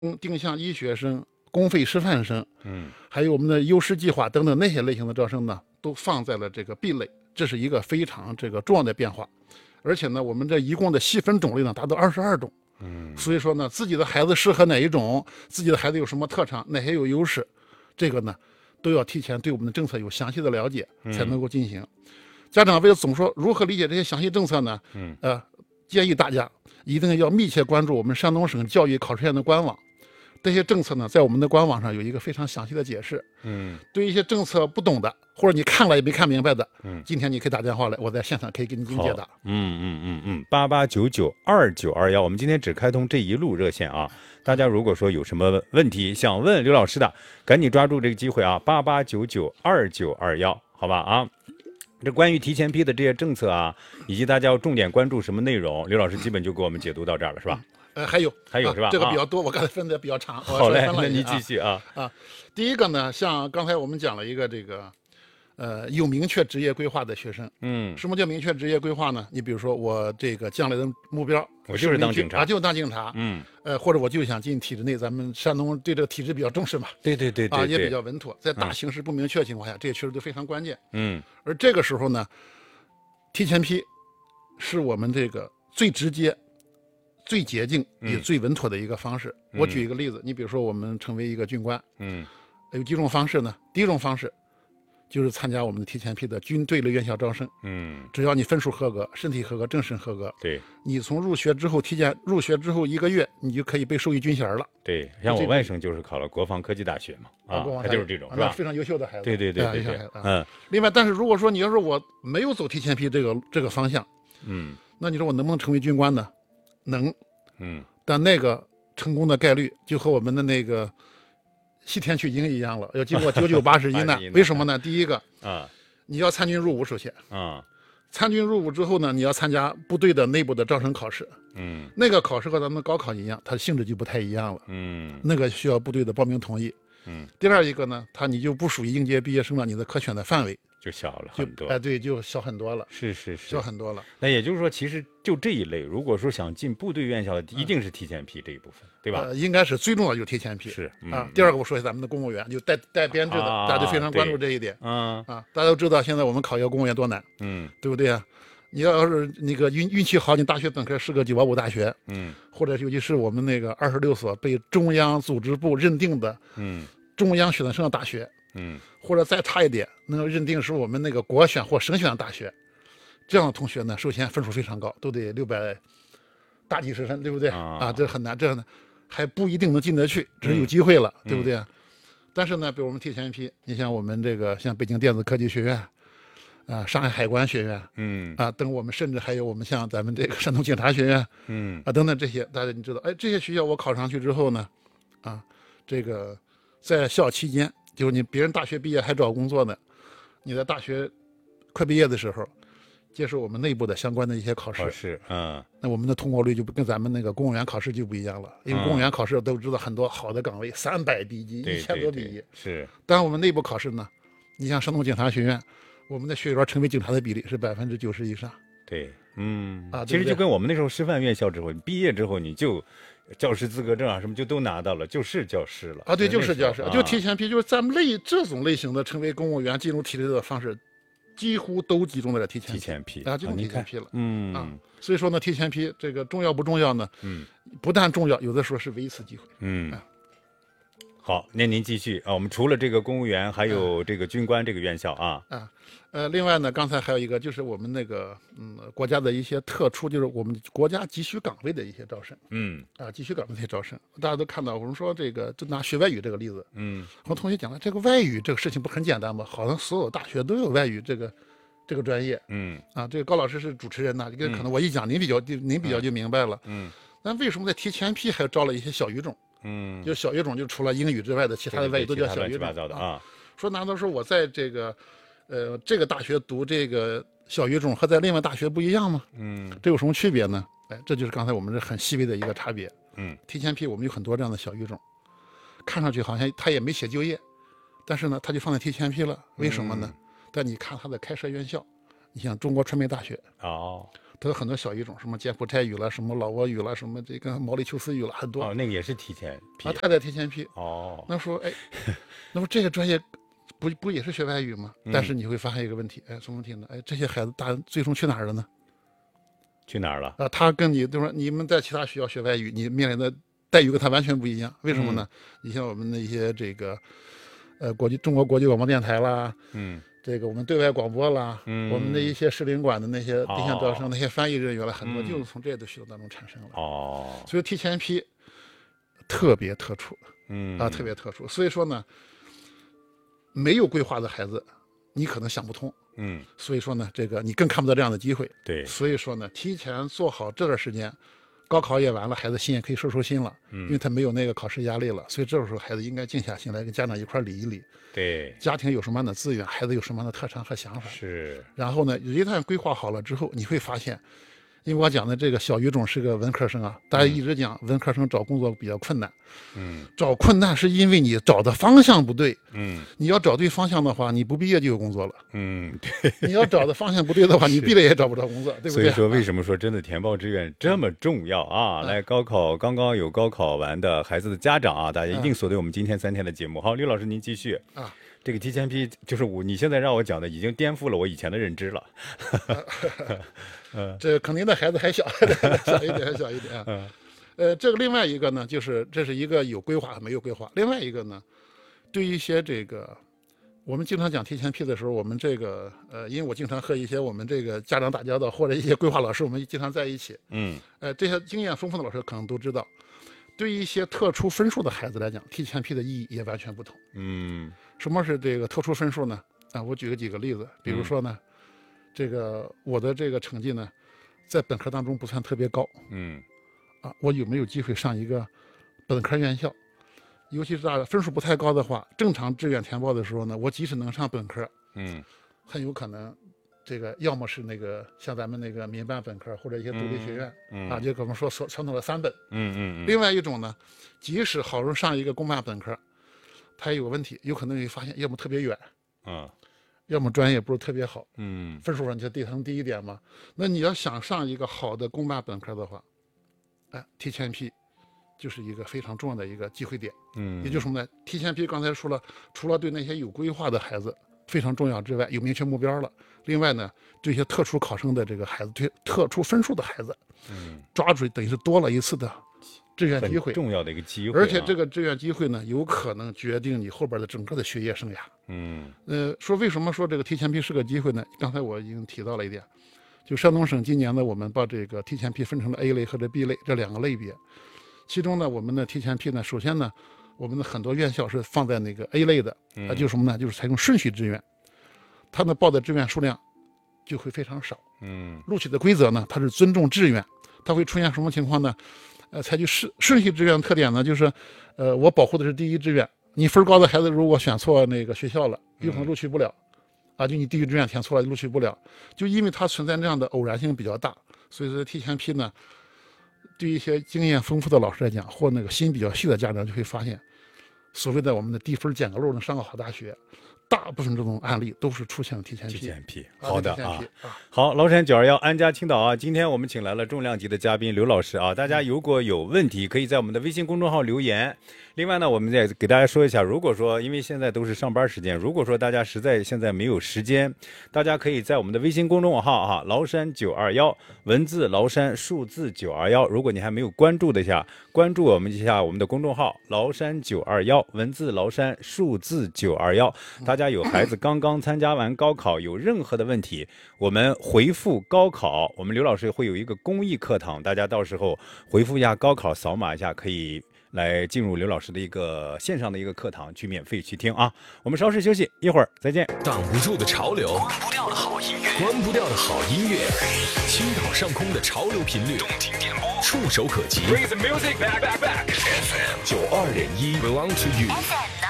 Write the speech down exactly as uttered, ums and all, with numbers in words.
嗯，定向医学生、公费师范生， 嗯， 还有我们的优师计划等等那些类型的招生呢，都放在了这个 B 类，这是一个非常这个重要的变化。而且呢，我们这一共的细分种类呢达到二十二种。 嗯， 所以说呢，自己的孩子适合哪一种，自己的孩子有什么特长，哪些有优势，这个呢，都要提前对我们的政策有详细的了解，才能够进行。家长为了总说如何理解这些详细政策呢？ 嗯， 呃，建议大家一定要密切关注我们山东省教育考试院的官网。这些政策呢，在我们的官网上有一个非常详细的解释。 嗯， 对一些政策不懂的，或者你看了也没看明白的， 嗯， 今天你可以打电话来，我在现场可以给你进行解答。 嗯嗯嗯嗯，八八九九二九二幺，我们今天只开通这一路热线啊。大家如果说有什么问题想问刘老师的，赶紧抓住这个机会啊，八八九九二九二幺，好吧啊。这关于提前批的这些政策啊，以及大家要重点关注什么内容，刘老师基本就给我们解读到这儿了，是吧？ 呃，还有还有是吧？ 这个比较多，我刚才分的比较长。 好嘞， 那你继续啊啊。第一个呢，像刚才我们讲了一个这个，呃，有明确职业规划的学生。 嗯， 什么叫明确职业规划呢？你比如说我这个将来的目标， 我就是当警察啊，就是当警察。 嗯， 呃，或者我就想进体制内，咱们山东对这个体制比较重视嘛。 对对对对， 啊，也比较稳妥。在大形势不明确的情况下，这些确实都非常关键。 嗯， 而这个时候呢，提前批是我们这个最直接、最捷径也最稳妥的一个方式。 嗯、 我举一个例子，你比如说我们成为一个军官， 嗯， 有几种方式呢？第一种方式就是参加我们的提前批的军队的院校招生。 嗯， 只要你分数合格、身体合格、政审合格， 对， 你从入学之后提前入学之后一个月，你就可以被授予军衔了。 对，像我外甥就是考了国防科技大学嘛，啊，他就是这种，是吧？ 非常优秀的孩子。 对对对对对， 嗯。另外，但是如果说你要是我没有走提前批这个这个方向， 嗯， 那你说我能不能成为军官呢？能， 嗯， 但那个成功的概率就和我们的那个西天取经一样了，要经过九九八十一难。为什么呢？第一个啊， 你要参军入伍，首先啊， 参军入伍之后呢，你要参加部队的内部的招生考试。 嗯， 那个考试和咱们高考一样，它的性质就不太一样了。 嗯， 那个需要部队的报名同意。 嗯， 第二一个呢，它你就不属于应届毕业生了，你的可选的范围就小了很多。 哎，对，就小很多了。 是是是， 小很多了。 那也就是说，其实就这一类，如果说想进部队院校的，一定是提前批这一部分，对吧？ 呃，应该是最重要就是提前批。 是、嗯、 啊。第二个，我说一下咱们的公务员，就带带编制的， 啊、 大家都非常关注这一点。 嗯啊，大家都知道现在我们考一个公务员多难， 嗯， 对不对啊？你要是那个运运气好，你大学本科是个九八五大学， 嗯， 或者尤其是我们那个二十六所被中央组织部认定的， 嗯， 中央选择生的大学， 嗯， 或者再差一点，能认定是我们那个国选或省选的大学，这样的同学呢，首先分数非常高，都得六百大几十分，对不对？啊, 啊，这很难，这呢还不一定能进得去，只是有机会了， 嗯、 对不对？但是呢，比如我们提前批，你像我们这个像北京电子科技学院。啊，上海海关学院， 嗯， 啊，等我们甚至还有我们像咱们这个山东警察学院， 嗯， 啊，等等这些，大家你知道，哎，这些学校我考上去之后呢，啊，这个在校期间，就是你别人大学毕业还找工作呢，你在大学快毕业的时候，接受我们内部的相关的一些考试， 考试，嗯， 那我们的通过率就跟咱们那个公务员考试就不一样了，因为公务员考试都知道很多好的岗位，三百比一，一千多比一， 是， 但我们内部考试呢，你像山东警察学院。我们的学员成为警察的比例是百分之九十以上。 对，嗯啊， 其实就跟我们那时候师范院校之后，你毕业之后你就教师资格证啊什么就都拿到了，就是教师了。 啊，对，就是教师， 啊、 就提前批，就是咱们类这种类型的成为公务员进入体制的方式，几乎都集中在了提前提前批啊，集中提前批了。 嗯啊，所以说呢，提前批这个重要不重要呢？ 嗯， 不但重要，有的时候是唯一次机会。 嗯。 啊好，那您继续啊。我们除了这个公务员，还有这个军官这个院校啊。 啊，呃，另外呢，刚才还有一个就是我们那个嗯国家的一些特殊，就是我们国家急需岗位的一些招生。 嗯。 啊，急需岗位的一些招生，大家都看到，我们说这个就拿学外语这个例子。 嗯。 我同学讲了，这个外语这个事情不很简单吗？好像所有大学都有外语这个这个专业。 嗯。 啊，这个高老师是主持人呐，这个可能我一讲，您比较您比较就明白了。 嗯。 那为什么在提前批还招了一些小语种？ 嗯， 就小语种，就除了英语之外的其他的外语都叫小语种。 乱七八糟的啊。 说难道说我在这个，呃，这个大学读这个小语种和在另外大学不一样吗？ 嗯， 这有什么区别呢？哎，这就是刚才我们这很细微的一个差别。 嗯， 提前批我们有很多这样的小语种，看上去好像他也没写就业，但是呢，他就放在提前批了，为什么呢？ 嗯、 但你看他的开设院校，你像中国传媒大学哦， 它有很多小语种，什么柬埔寨语了，什么老挝语了，什么这个毛里求斯语了，很多。 哦，那个也是提前批啊，他在提前批。 哦， 那说，哎，那么这个专业不不也是学外语吗？ 嗯但是你会发现一个问题，哎，什么问题呢？哎，这些孩子大最终去哪儿了呢？ 去哪儿了？ 啊，他跟你就是说你们在其他学校学外语，你面临的待遇跟他完全不一样。为什么呢？ 嗯、 你像我们的一些这个，呃，国际中国国际广播电台啦， 嗯， 这个我们对外广播啦， 嗯， 我们的一些使领馆的那些定向招生、 哦、 那些翻译人员了，很多嗯就是从这些的渠道当中产生了。 哦， 所以提前批特别特殊， 嗯啊，特别特殊。所以说呢，没有规划的孩子，你可能想不通。 嗯， 所以说呢，这个你更看不到这样的机会。 对， 所以说呢，提前做好这段时间，高考也完了，孩子心也可以收收心了， 嗯， 因为他没有那个考试压力了。所以这时候孩子应该静下心来跟家长一块理一理， 对， 家庭有什么样的资源，孩子有什么样的特长和想法。 是。 然后呢，一旦规划好了之后，你会发现，因为我讲的这个小语种是个文科生啊，大家一直讲文科生找工作比较困难。 嗯， 找困难是因为你找的方向不对。 嗯， 你要找对方向的话，你不毕业就有工作了。 嗯，对。 你要找的方向不对的话，你毕业也找不着工作，对不对？ 所以说，为什么说真的填报志愿这么重要啊？ 嗯、 来，高考刚刚有高考完的孩子的家长啊，大家一定锁定我们今天三天的节目。好，刘老师您继续啊。 这个提前批就是我，你现在让我讲的已经颠覆了我以前的认知了。 嗯，这肯定的孩子还小，小一点，还小一点啊。 嗯。 呃，这个另外一个呢，就是这是一个有规划没有规划。另外一个呢，对于一些这个，我们经常讲提前批的时候，我们这个呃，因为我经常和一些我们这个家长打交道，或者一些规划老师，我们经常在一起。 嗯。呃， 这些经验丰富的老师可能都知道，对于一些特殊分数的孩子来讲，提前批的意义也完全不同。 嗯。 什么是这个特殊分数呢？啊，我举个几个例子，比如说呢，嗯、这个我的这个成绩呢，在本科当中不算特别高。 嗯。 啊，我有没有机会上一个本科院校？尤其是大分数不太高的话，正常志愿填报的时候呢，我即使能上本科， 嗯， 很有可能，这个要么是那个像咱们那个民办本科或者一些独立学院， 嗯嗯、 啊，就可能说传传统的三本， 嗯嗯嗯。 另外一种呢，即使好容易上一个公办本科，它也有问题，有可能你发现要么特别远， 啊， 要么专业不是特别好， 嗯， 分数上就低成低一点嘛。那你要想上一个好的公办本科的话，哎，提前批就是一个非常重要的一个机会点。 嗯， 也就是什么呢？提前批刚才说了，除了对那些有规划的孩子非常重要之外，有明确目标了。另外呢，对一些特殊考生的这个孩子，对特殊分数的孩子， 嗯， 抓住等于是多了一次的志愿机会， 重要的一个机会、啊。 而且这个志愿机会呢，有可能决定你后边的整个的学业生涯。 嗯， 呃，说为什么说这个提前批是个机会呢？刚才我已经提到了一点。就山东省今年呢，我们把这个提前批分成了 A 类和这 B 类这两个类别。其中呢，我们的提前批呢，首先呢，我们的很多院校是放在那个 A 类的，啊，就是什么呢？就是采用顺序志愿，它呢报的志愿数量就会非常少。 嗯， 录取的规则呢，它是尊重志愿，它会出现什么情况呢？呃，采取顺顺序志愿的特点呢，就是，呃，我保护的是第一志愿，你分高的孩子如果选错那个学校了，有可能录取不了。嗯啊，就你第一志愿填错了，录取不了，就因为它存在这样的偶然性比较大，所以说提前批呢，对一些经验丰富的老师来讲，或那个心比较细的家长就会发现，所谓的我们的低分捡个漏能上个好大学，大部分这种案例都是出现了提前批。 提前批，好的啊。 啊好，崂山九二幺安家青岛啊，今天我们请来了重量级的嘉宾刘老师啊，大家如果有问题，可以在我们的微信公众号留言。另外呢，我们再给大家说一下，如果说因为现在都是上班时间，如果说大家实在现在没有时间，大家可以在我们的微信公众号哈，崂山九二幺，文字崂山，数字九二幺。如果你还没有关注的一下，关注我们一下我们的公众号崂山九二幺，文字崂山，数字九二幺。大家有孩子刚刚参加完高考，有任何的问题，我们回复高考，我们刘老师会有一个公益课堂，大家到时候回复一下高考，扫码一下可以来进入刘老师的一个线上的一个课堂，去免费去听啊。我们稍事休息，一会儿再见。 挡不住的潮流，关不掉的好音乐，关不掉的好音乐。青岛上空的潮流频率，动听点播，触手可及。Bring the music back, back, back. F M 九二点一 belong to you。